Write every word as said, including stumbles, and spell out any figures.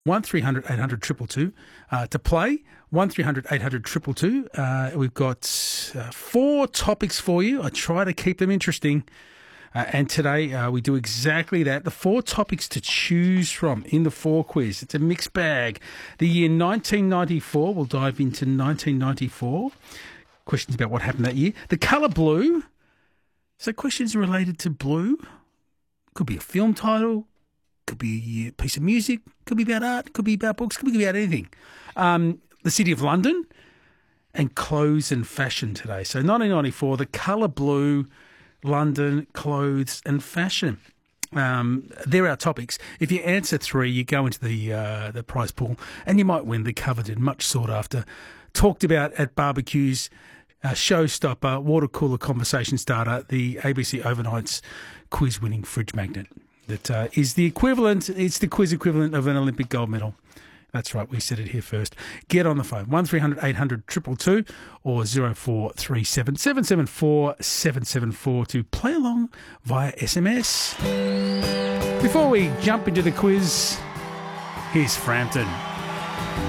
one three hundred eight hundred two two two uh, to play. one three hundred eight hundred two two two. Uh, we've got uh, four topics for you. I try to keep them interesting. Uh, and today uh, we do exactly that. The four topics to choose from in the four quiz. It's a mixed bag. The year nineteen ninety-four. We'll dive into nineteen ninety-four. Questions about what happened that year. The colour blue. So questions related to blue. Could be a film title. Could be a piece of music. Could be about art. Could be about books. Could be about anything. Um, the City of London. And clothes and fashion today. So nineteen ninety-four. The colour blue. London, clothes and fashion. Um, they're our topics. If you answer three, you go into the uh, the prize pool and you might win the coveted, much sought after, talked about at barbecues, uh, showstopper, water cooler conversation starter, the A B C Overnights quiz winning fridge magnet. That uh, is the equivalent, it's the quiz equivalent of an Olympic gold medal. That's right, we said it here first. Get on the phone, one three hundred eight hundred two two two or zero four three seven seven seven four seven seven four to play along via S M S. Before we jump into the quiz, here's Frampton.